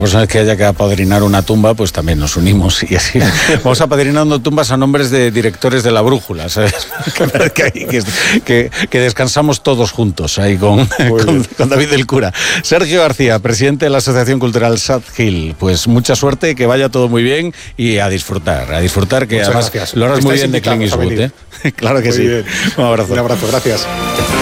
Personas que haya que apadrinar una tumba, pues también nos unimos y así vamos apadrinando tumbas a nombres de directores de La Brújula, ¿sabes? que descansamos todos juntos ahí con David del Cura. Sergio García, presidente de la Asociación Cultural Sad Hill, pues mucha suerte, que vaya todo muy bien y a disfrutar, que muchas además gracias. lo harás muy bien de Clint Eastwood, ¿eh? Claro que muy sí. Bien. Un abrazo. Un abrazo, gracias.